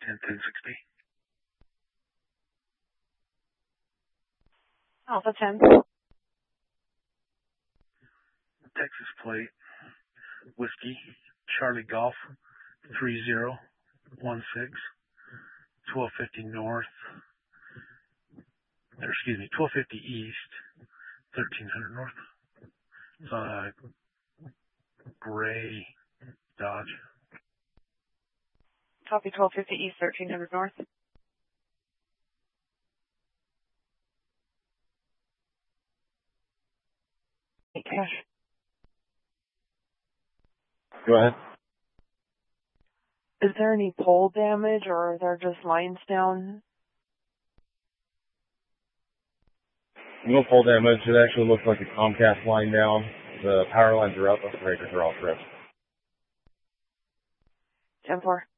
10-10-60. Alpha 10. Texas plate, Whiskey, Charlie Golf, 3016, 1250 north, 1250 east, 1300 north. It's gray Dodge. Copy 1250 east, 1300 north. Cash. Go ahead. Is there any pole damage or are there just lines down? No pole damage. It actually looks like a Comcast line down. The power lines are up, the breakers are all tripped. 10-4.